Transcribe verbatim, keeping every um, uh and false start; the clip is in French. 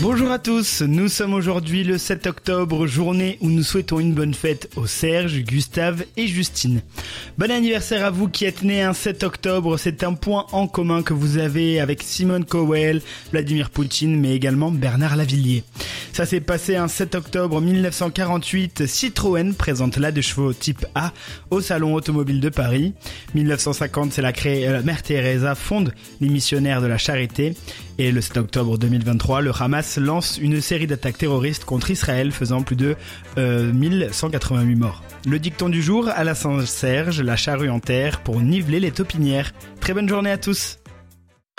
Bonjour à tous, nous sommes aujourd'hui le sept octobre, journée où nous souhaitons une bonne fête aux Serge, Gustave et Justine. Bon anniversaire à vous qui êtes nés un sept octobre, c'est un point en commun que vous avez avec Simone Cowell, Vladimir Poutine, mais également Bernard Lavilliers. Ça s'est passé un sept octobre mille neuf cent quarante-huit, Citroën présente la deux chevaux type A au Salon Automobile de Paris. mille neuf cent cinquante, c'est la, cré... la Mère Teresa fonde les missionnaires de la charité. Et le sept octobre deux mille vingt-trois, le Hamas lance une série d'attaques terroristes contre Israël faisant plus de euh, mille cent quatre-vingt-huit morts. Le dicton du jour, à la Saint-Serge, la charrue en terre pour niveler les taupinières. Très bonne journée à tous.